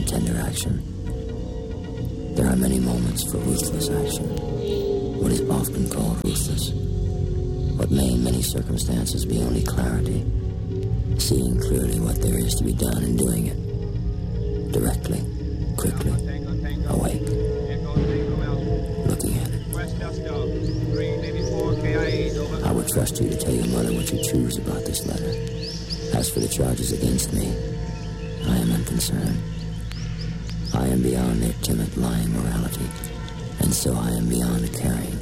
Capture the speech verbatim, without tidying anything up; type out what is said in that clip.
tender action. There are many moments for ruthless action. What is often called ruthless. What may in many circumstances be only clarity. Seeing clearly what there is to be done and doing it. Directly, quickly, awake. Looking at it. I would trust you to tell your mother what you choose about this letter. As for the charges against me, I am unconcerned. I am beyond their timid, lying morality, and so I am beyond carrying